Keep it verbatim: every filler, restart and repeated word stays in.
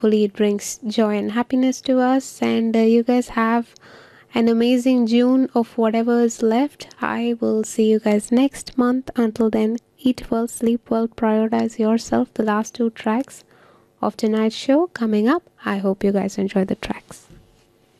hopefully it brings joy and happiness to us, and uh, you guys have an amazing June of whatever is left. I will see you guys next month. Until then, eat well, sleep well, prioritize yourself. The last two tracks of tonight's show coming up. I hope you guys enjoy the tracks.